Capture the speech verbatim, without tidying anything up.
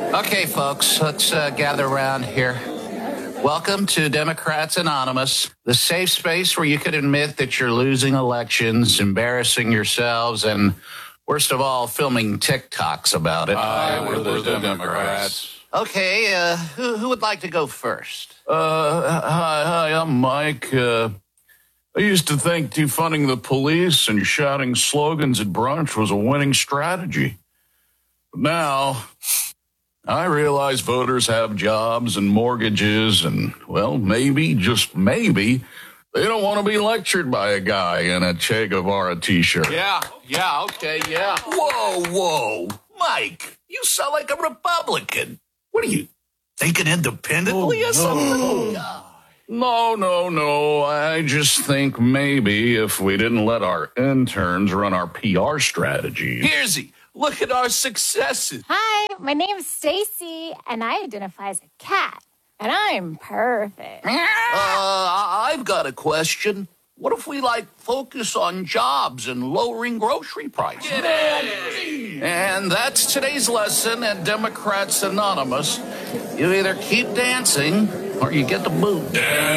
Okay, folks, let's uh, gather around here. Welcome to Democrats Anonymous, the safe space where you can admit that you're losing elections, embarrassing yourselves, and worst of all, filming TikToks about it. Hi, we're the, the Democrats. Okay, uh, who, who would like to go first? Uh, hi, hi, I'm Mike. Uh, I used to think defunding the police and shouting slogans at brunch was a winning strategy. But now, I realize voters have jobs and mortgages and, well, maybe, just maybe, they don't want to be lectured by a guy in a Che Guevara t-shirt. Yeah, yeah, okay, yeah. Whoa, whoa, Mike, you sound like a Republican. What are you, thinking independently Oh, or something? no. No, no, no. I just think maybe if we didn't let our interns run our P R strategy. Here's he. Look at our successes. Hi, my name's Stacy, and I identify as a cat, and I'm perfect. Uh, I- I've got a question. What if we, like, focus on jobs and lowering grocery prices? And that's today's lesson at Democrats Anonymous. You either keep dancing or you get the boot.